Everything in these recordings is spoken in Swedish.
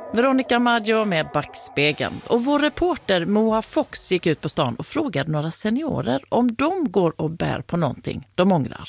Veronica Maggio med Backspegeln. Och vår reporter Moa Fox gick ut på stan och frågade några seniorer om de går och bär på någonting de ångrar.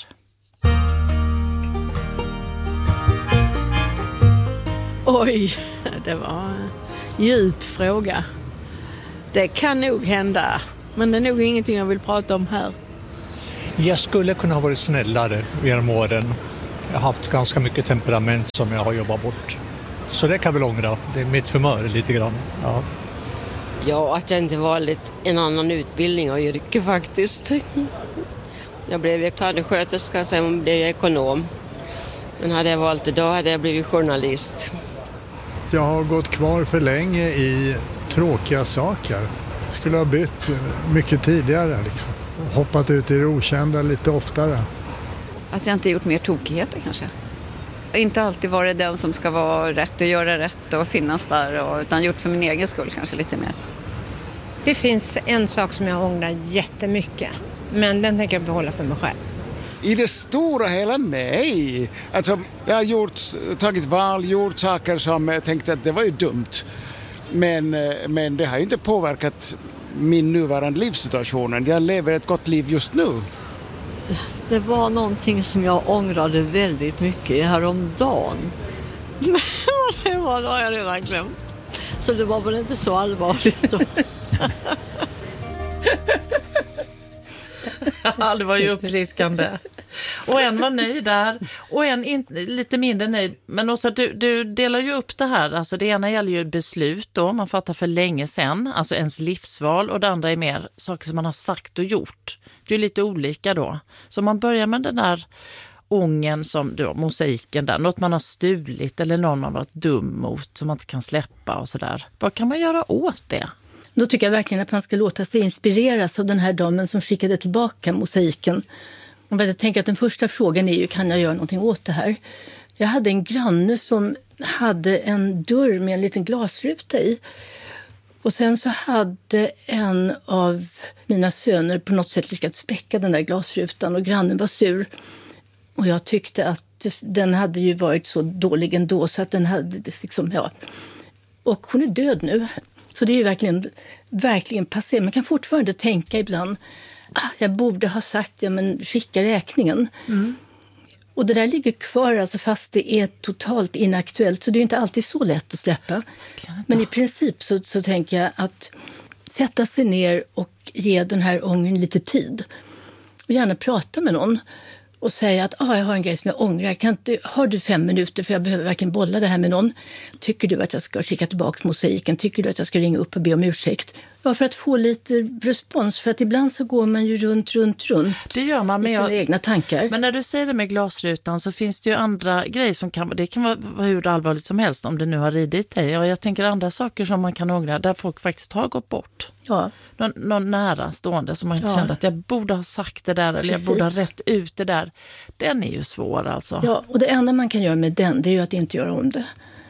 Oj, det var en djup fråga. Det kan nog hända, men det är nog ingenting jag vill prata om här. Jag skulle kunna ha varit snällare genom åren. Jag har haft ganska mycket temperament som jag har jobbat bort. Så det kan jag väl ångra. Det är mitt humör lite grann. Ja, att jag inte valt en annan utbildning och yrke faktiskt. Jag blev klädesköterska, sen blev jag ekonom. Men hade jag valt det då hade jag blivit journalist. Jag har gått kvar för länge i tråkiga saker. Skulle ha bytt mycket tidigare liksom. Hoppat ut i det okända lite oftare. Att jag inte gjort mer tokigheter kanske. Inte alltid varit den som ska vara rätt och göra rätt och finnas där. Utan gjort för min egen skull kanske lite mer. Det finns en sak som jag ångrar jättemycket. Men den tänker jag behålla för mig själv. I det stora hela nej. Alltså, jag har tagit val, gjort saker som jag tänkte att det var ju dumt. Men det har ju inte påverkat min nuvarande livssituation. Jag lever ett gott liv just nu. Det var någonting som jag ångrade väldigt mycket häromdagen. Men det var jag redan glömt. Så det var väl inte så allvarligt då. Ja, det var ju uppfriskande. Och en var nöjd där och en lite mindre nöjd. Men också du delar ju upp det här. Alltså det ena gäller ju beslut då, man fattar för länge sedan. Alltså ens livsval, och det andra är mer saker som man har sagt och gjort. Det är lite olika då. Så man börjar med den där ången som då, mosaiken där. Något man har stulit eller någon man varit dum mot som man inte kan släppa och sådär. Vad kan man göra åt det? Då tycker jag verkligen att man ska låta sig inspireras av den här damen som skickade tillbaka mosaiken. Och jag tänker att den första frågan är ju, kan jag göra någonting åt det här? Jag hade en granne som hade en dörr med en liten glasruta i. Och sen så hade en av mina söner på något sätt lyckats späcka den där glasrutan och grannen var sur. Och jag tyckte att den hade ju varit så dålig ändå så att den hade liksom, ja. Och hon är död nu. Så det är ju verkligen passé. Man kan fortfarande tänka ibland, jag borde ha sagt, ja men skicka räkningen. Mm. Och det där ligger kvar alltså, fast det är totalt inaktuellt. Så det är inte alltid så lätt att släppa. Men i princip så tänker jag att sätta sig ner och ge den här ången lite tid. Och gärna prata med någon. Och säga att jag har en grej som jag ångrar. Har du 5 minuter för jag behöver verkligen bolla det här med någon? Tycker du att jag ska skicka tillbaka mosaiken? Tycker du att jag ska ringa upp och be om ursäkt? Ja, för att få lite respons. För att ibland så går man ju runt. Det gör man med sina egna tankar. Men när du säger det med glasrutan så finns det ju andra grejer som det kan vara hur allvarligt som helst om det nu har ridit dig. Och jag tänker andra saker som man kan ångra där folk faktiskt har gått bort. Ja. Någon nära stående som man kände att jag borde ha sagt det där. Eller jag borde ha rätt ut det där. Den är ju svår alltså. Ja, och det enda man kan göra med den, det är ju att inte göra om det.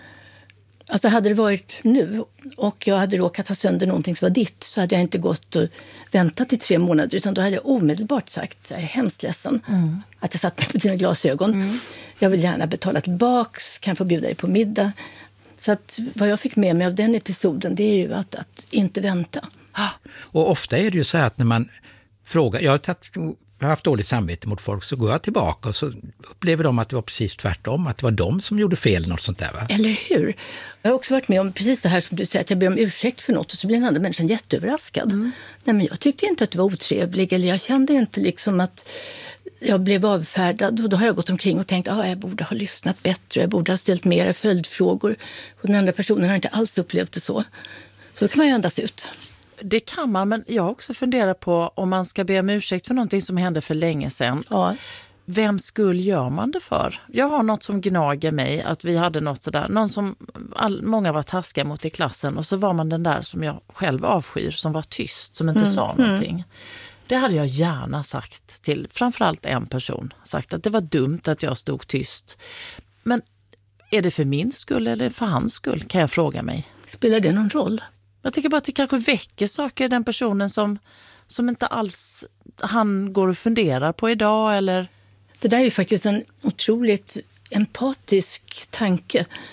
Alltså hade det varit nu och jag hade råkat ha sönder någonting som var ditt, så hade jag inte gått och väntat i 3 månader, utan då hade jag omedelbart sagt, jag är hemskt ledsen att jag satt med på dina glasögon. Jag vill gärna betala tillbaks, kan få bjuda dig på middag. Så att vad jag fick med mig av den episoden, det är ju att inte vänta. Och ofta är det ju så här att när man frågar, jag har haft dåligt samvete mot folk, så går jag tillbaka och så upplever de att det var precis tvärtom, att det var de som gjorde fel, något sånt där, va? Eller hur? Jag har också varit med om precis det här som du säger, att jag ber om ursäkt för något och så blir den andra människan jätteöverraskad. Nej, men jag tyckte inte att det var otrevlig, eller jag kände inte liksom att jag blev avfärdad, och då har jag gått omkring och tänkt jag borde ha lyssnat bättre, jag borde ha ställt mera följdfrågor, och den andra personen har inte alls upplevt det så. Så då kan man ju andas ut. Det kan man, men jag också funderar på om man ska be om ursäkt för någonting som hände för länge sedan. Ja. Vem skulle gör man det för? Jag har något som gnager mig, att vi hade något sådär, någon som många var taskiga mot i klassen, och så var man den där som jag själv avskyr, som var tyst, som inte sa någonting. Det hade jag gärna sagt till framförallt en person, sagt att det var dumt att jag stod tyst. Men är det för min skull eller för hans skull, kan jag fråga mig. Spelar det någon roll? Jag tycker bara att det kanske väcker saker i den personen som inte alls han går och funderar på idag. Eller... Det där är ju faktiskt en otroligt empatisk tanke.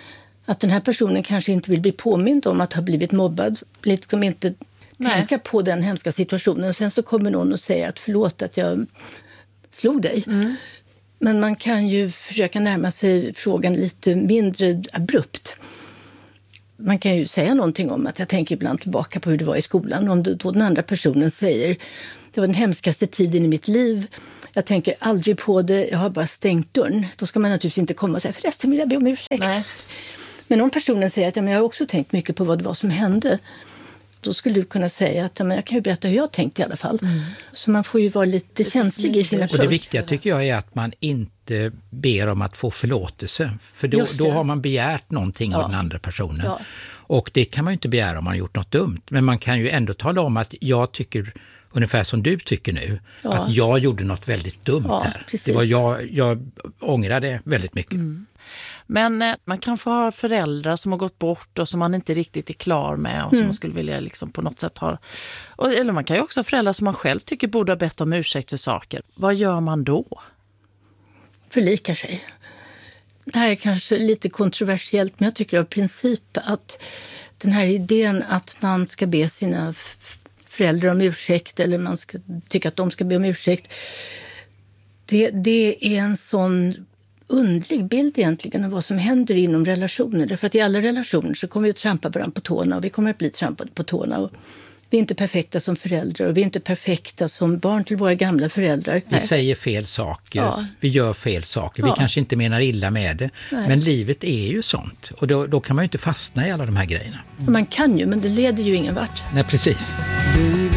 Att den här personen kanske inte vill bli påmind om att ha blivit mobbad. Liksom inte tänka på den hemska situationen. Sen så kommer någon och säger att förlåt att jag slog dig. Men man kan ju försöka närma sig frågan lite mindre abrupt. Man kan ju säga någonting om att jag tänker ibland tillbaka på hur det var i skolan. Om då den andra personen säger det var den hemskaste tiden i mitt liv. Jag tänker aldrig på det, jag har bara stängt dörren. Då ska man naturligtvis inte komma och säga förresten vill jag be om ursäkt. Nej. Men om personen säger att ja, men jag har också tänkt mycket på vad det var som hände. Då skulle du kunna säga att ja, men jag kan ju berätta hur jag tänkte i alla fall. Så man får ju vara lite känslig i sina Och det viktiga tycker jag är att man inte ber om att få förlåtelse. För då har man begärt någonting av den andra personen. Ja. Och det kan man ju inte begära om man har gjort något dumt. Men man kan ju ändå tala om att jag tycker ungefär som du tycker nu. Att jag gjorde något väldigt dumt här. Precis. Det var jag ångrade väldigt mycket. Men man kan få ha föräldrar som har gått bort och som man inte riktigt är klar med och som man skulle vilja liksom på något sätt ha. Eller man kan ju också ha föräldrar som man själv tycker borde ha bett om ursäkt för saker. Vad gör man då? Förlikar sig. Det här är kanske lite kontroversiellt, men jag tycker av princip att den här idén att man ska be sina föräldrar om ursäkt eller man ska tycka att de ska be om ursäkt, det är en sån undlig bild egentligen av vad som händer inom relationer. Därför att i alla relationer så kommer vi att trampa varandra på tårna och vi kommer att bli trampade på tårna. Och vi är inte perfekta som föräldrar och vi är inte perfekta som barn till våra gamla föräldrar. Vi säger fel saker, vi gör fel saker, vi kanske inte menar illa med det. Men livet är ju sånt och då kan man ju inte fastna i alla de här grejerna. Man kan ju, men det leder ju ingen vart. Nej, precis.